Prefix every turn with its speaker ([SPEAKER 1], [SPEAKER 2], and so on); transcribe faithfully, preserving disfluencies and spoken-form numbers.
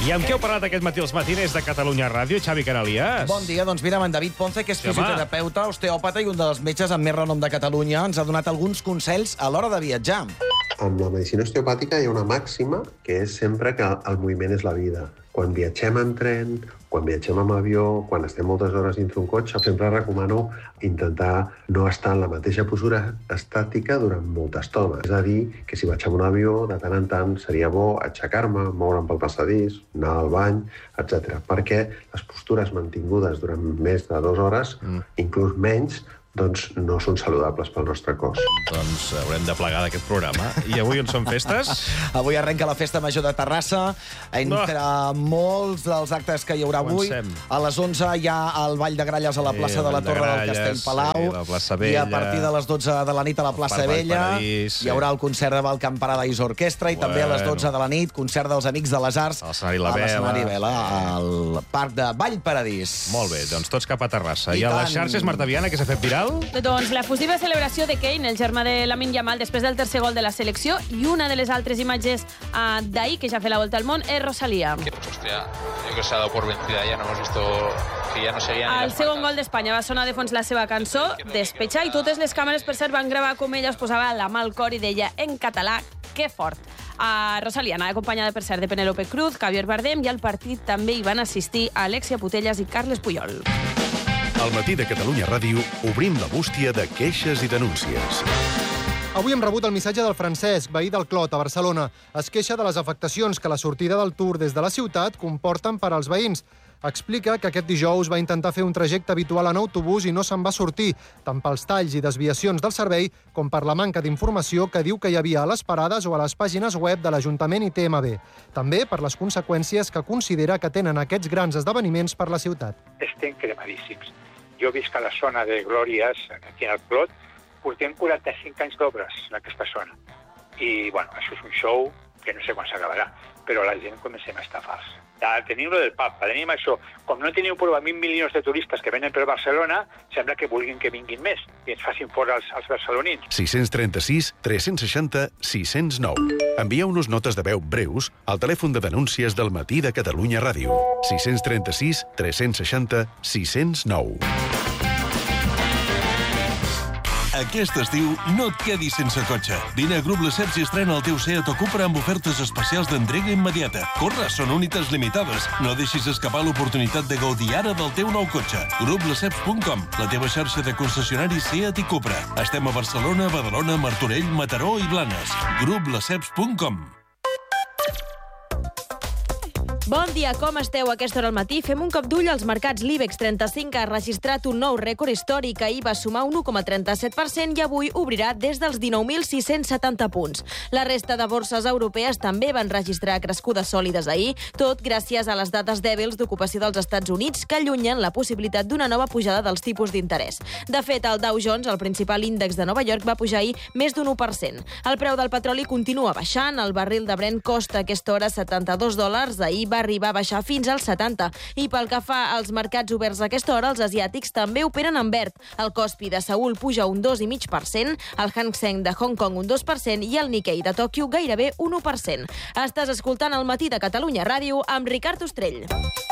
[SPEAKER 1] I amb què heu parlat aquest matí els matiners de Catalunya Ràdio, Xavi Canalias?
[SPEAKER 2] Bon dia, doncs mira, amb en David Ponce, que és
[SPEAKER 1] Sí, home.
[SPEAKER 2] fisioterapeuta, osteòpata i un dels metges amb més renom de Catalunya, ens ha donat alguns consells a l'hora de viatjar.
[SPEAKER 3] Amb la medicina osteopàtica hi ha una màxima que és sempre que el moviment és la vida. Quan viatgem en tren, quan viatgem amb avió, quan estem moltes hores dintre un cotxe, sempre recomano intentar no estar en la mateixa postura estàtica durant molta estona. És a dir, que si vaig amb un avió, de tant en tant seria bo aixecar-me, moure'm pel passadís, anar al bany, etcètera. Perquè les postures mantingudes durant més de dues hores, mm. inclús menys, doncs no són saludables pel nostre cos.
[SPEAKER 1] Doncs haurem de plegar d'aquest programa. I avui on són festes?
[SPEAKER 2] Avui arrenca la Festa Major de Terrassa. Entre oh. molts dels actes que hi haurà avui,
[SPEAKER 1] Comencem.
[SPEAKER 2] a les onze hi ha el Ball de Gralles a la plaça
[SPEAKER 1] Sí,
[SPEAKER 2] de la
[SPEAKER 1] Ball de
[SPEAKER 2] Torre del
[SPEAKER 1] Gralles,
[SPEAKER 2] Castell-Palau.
[SPEAKER 1] sí, la plaça
[SPEAKER 2] I a
[SPEAKER 1] Vella.
[SPEAKER 2] partir de les dotze de la nit a la plaça
[SPEAKER 1] Parc
[SPEAKER 2] Vella
[SPEAKER 1] Paradís, sí.
[SPEAKER 2] hi haurà el concert de Balcamp Paradís Orquestra i
[SPEAKER 1] Bueno.
[SPEAKER 2] també a les dotze de la nit, concert dels Amics de les Arts
[SPEAKER 1] A l'escenari La
[SPEAKER 2] a l'escenari
[SPEAKER 1] Vela.
[SPEAKER 2] Vela, al Parc de Vall Paradís.
[SPEAKER 1] Molt bé, doncs tots cap a Terrassa.
[SPEAKER 2] I
[SPEAKER 1] I, a les
[SPEAKER 2] tant.
[SPEAKER 1] xarxes, Marta Viana, que s'ha fet viral?
[SPEAKER 4] Doncs la fusiva celebració de Kane, el germà de Lamine Yamal, després del tercer gol de la selecció, i una de les altres imatges uh, d'ahir, que ja ha fet la volta al món, és Rosalía.
[SPEAKER 5] Hostia, yo creo que se ha dado por vencida ya, no hemos visto que ya no seguían.
[SPEAKER 4] El segon gol d'Espanya va sonar de fons la seva cançó, Despecha, i totes les càmeres, per cert, van gravar com ella es posava la mà al cor i deia en català, que fort. A Rosalía anava acompanyada, per cert, de Penélope Cruz, Javier Bardem, i al partit també hi van assistir Alexia Putellas i Carles Puyol.
[SPEAKER 6] Al matí de Catalunya Ràdio obrim la bústia de queixes i denúncies.
[SPEAKER 7] Avui hem rebut el missatge del Francesc, veí del Clot, a Barcelona. Es queixa de les afectacions que la sortida del Tour des de la ciutat comporten per als veïns. Explica que aquest dijous va intentar fer un trajecte habitual en autobús i no se'n va sortir, tant pels talls i desviacions del servei com per la manca d'informació que diu que hi havia a les parades o a les pàgines web de l'Ajuntament i T M B. També per les conseqüències que considera que tenen aquests grans esdeveniments per la ciutat.
[SPEAKER 8] Estem cremadíssims. Jo visc a la zona de Glòries, aquí al Clot, portem quaranta-cinc anys d'obres en aquesta zona. I, bueno, això és un show que no sé quan s'acabarà, però la gent comencem a estafar-se. Ja tenim lo del Papa, tenim això. Com no teniu prova mil milions de turistes que venen per Barcelona, sembla que vulguin que vinguin més i ens facin fora els, els barcelonins.
[SPEAKER 6] sis cents trenta-sis tres cents seixanta sis cents nou. Envieu-nos notes de veu breus al telèfon de denúncies del matí de Catalunya Ràdio. sis cents trenta-sis tres cents seixanta sis cents nou.
[SPEAKER 9] Aquest estiu no et quedis sense cotxe. Vine a Grup Lesseps i estrena el teu Seat o Cupra amb ofertes especials d'entrega immediata. Corre, són unitats limitades. No deixis escapar l'oportunitat de gaudir ara del teu nou cotxe. grup lesseps punt com, la teva xarxa de concessionaris Seat i Cupra. Estem a Barcelona, Badalona, Martorell, Mataró i Blanes. grup lesseps punt com.
[SPEAKER 4] Bon dia, com esteu a aquesta hora al matí? Fem un cop d'ull als mercats. L'IBEX trenta-cinc ha registrat un nou rècord històric. Ahir va sumar un u coma trenta-set per cent i avui obrirà des dels dinou mil sis-cents setanta punts. La resta de borses europees també van registrar crescudes sòlides ahir, tot gràcies a les dades dèbils d'ocupació dels Estats Units que allunyen la possibilitat d'una nova pujada dels tipus d'interès. De fet, el Dow Jones, el principal índex de Nova York, va pujar ahir més d'un u per cent. El preu del petroli continua baixant. El barril de Brent costa a aquesta hora setanta-dos dòlars. Ahir va arribar a baixar fins als setanta. I pel que fa als mercats oberts a aquesta hora, els asiàtics també operen en verd. El Kospi de Seül puja un dos coma cinc per cent, el Hang Seng de Hong Kong un dos per cent i el Nikkei de Tòquio gairebé un u per cent. Estàs escoltant el matí de Catalunya Ràdio amb Ricard Ostrell.